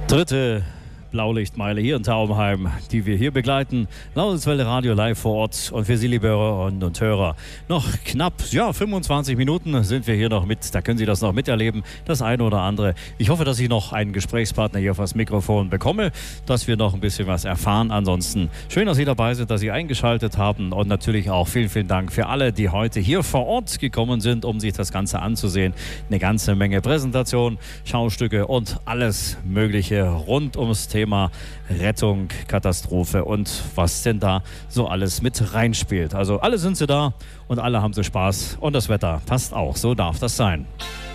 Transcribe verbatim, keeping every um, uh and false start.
Dritte Blaulichtmeile hier in Taubenheim, die wir hier begleiten. Lausitz-Welle Radio live vor Ort. Und für Sie, liebe Hörerinnen und Hörer, noch knapp, ja, fünfundzwanzig Minuten sind wir hier noch mit. Da können Sie das noch miterleben, das eine oder andere. Ich hoffe, dass ich noch einen Gesprächspartner hier auf das Mikrofon bekomme, dass wir noch ein bisschen was erfahren. Ansonsten schön, dass Sie dabei sind, dass Sie eingeschaltet haben. Und natürlich auch vielen, vielen Dank für alle, die heute hier vor Ort gekommen sind, um sich das Ganze anzusehen. Eine ganze Menge Präsentation, Schaustücke und alles Mögliche rund ums Thema Thema Rettung, Katastrophe und was denn da so alles mit reinspielt. Also alle sind sie da und alle haben sie Spaß und das Wetter passt auch. So darf das sein.